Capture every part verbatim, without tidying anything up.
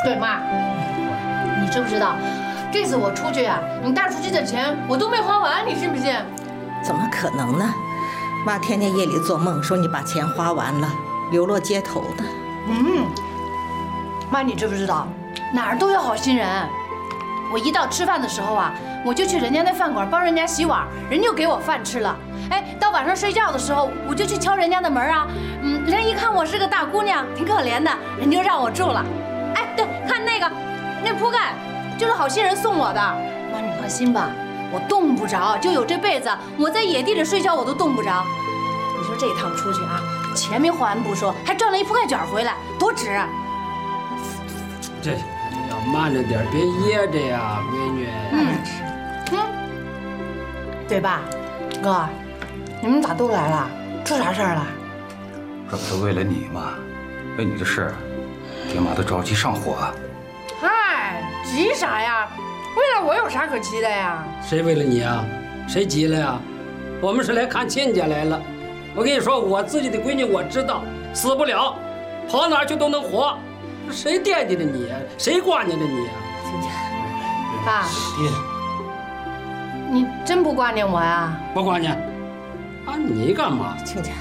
对妈，你知不知道，这次我出去啊，你带出去的钱我都没花完，你信不信？ 怎么可能呢？妈天天夜里做梦说你把钱花完了，流落街头的。 嗯，妈，你知不知道，哪儿都有好心人。我一到吃饭的时候啊，我就去人家那饭馆帮人家洗碗，人就给我饭吃了。哎，到晚上睡觉的时候，我就去敲人家的门啊，嗯，人一看我是个大姑娘，挺可怜的，人就让我住了。哎，对，看那个，那铺盖就是好心人送我的。妈，你放心吧，我冻不着，就有这被子，我在野地里睡觉我都冻不着。你说这一趟出去啊，钱没花完不说，还赚了一铺盖卷回来，多值啊！ 这要慢着点，别噎着呀，闺女。 嗯嗯，对吧，哥？你们咋都来了？出啥事儿了？ 这不是为了你吗？为你的事，爹妈都着急上火。 嗨，急啥呀？为了我有啥可急的呀？ 谁为了你啊？谁急了呀？我们是来看亲家来了。我跟你说，我自己的闺女我知道，死不了，跑哪儿去都能活。谁惦记着你呀？谁挂念着你呀？ 亲家，爸，你真不挂念我呀？ 不挂念。啊，你干嘛？ 亲家，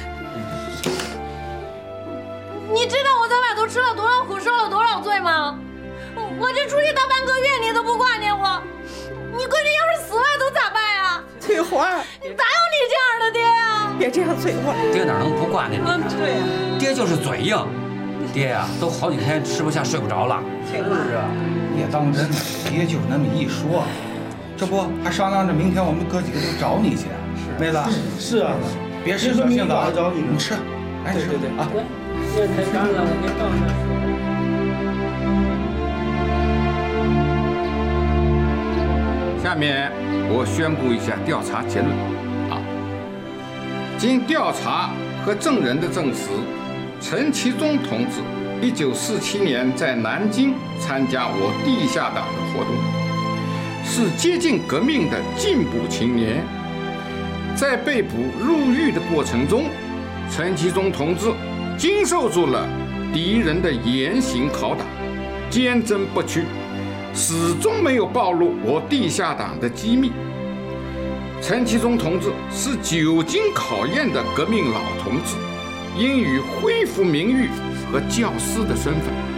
你知道我在外头吃了多少苦，受了多少罪吗？我这出去大半个月，你都不挂念我，你闺女要是死了都咋办呀？ 翠花， 哪有你这样的爹呀？ 别这样，翠花。 爹哪能不挂念你啊？ 对呀， 爹就是嘴硬。爹呀、啊，都好几天吃不下睡不着了。 翠花啊， 别当真，爹就是那么一说。这不还商量着明天我们哥几个都找你去。是，妹子。 是啊， 别吃小性子啊， 找你。 你吃，来吃对对对啊。 这太干了，我给倒上。下面我宣布一下调查结论啊。经调查和证人的证实，陈其忠同志一九四七年在南京参加我地下党的活动，是接近革命的进步青年。在被捕入狱的过程中，陈其忠同志经受住了敌人的严刑拷打，坚贞不屈，始终没有暴露我地下党的机密。陈其忠同志是久经考验的革命老同志，应予恢复名誉和教师的身份。